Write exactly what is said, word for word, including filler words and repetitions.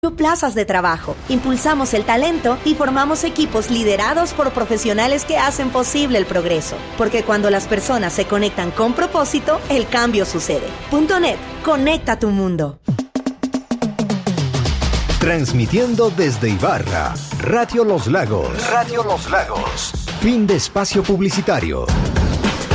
plazas de trabajo, impulsamos el talento y formamos equipos liderados por profesionales que hacen posible el progreso. Porque cuando las personas se conectan con propósito, el cambio sucede. Punto net, conecta tu mundo. Transmitiendo desde Ibarra, Radio Los Lagos. Radio Los Lagos. Fin de espacio publicitario.